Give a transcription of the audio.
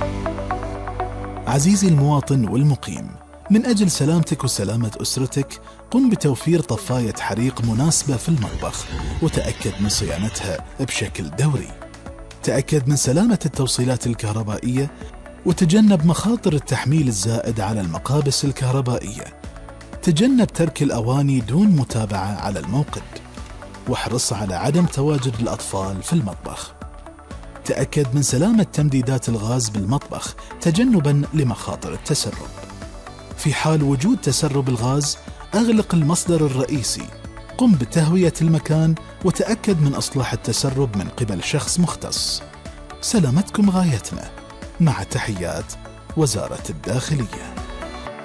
عزيزي المواطن والمقيم، من أجل سلامتك وسلامة أسرتك قم بتوفير طفاية حريق مناسبة في المطبخ، وتأكد من صيانتها بشكل دوري. تأكد من سلامة التوصيلات الكهربائية، وتجنب مخاطر التحميل الزائد على المقابس الكهربائية. تجنب ترك الأواني دون متابعة على الموقد، واحرص على عدم تواجد الأطفال في المطبخ. تأكد من سلامة تمديدات الغاز بالمطبخ تجنباً لمخاطر التسرب. في حال وجود تسرب الغاز أغلق المصدر الرئيسي، قم بتهوية المكان، وتأكد من إصلاح التسرب من قبل شخص مختص. سلامتكم غايتنا. مع تحيات وزارة الداخلية.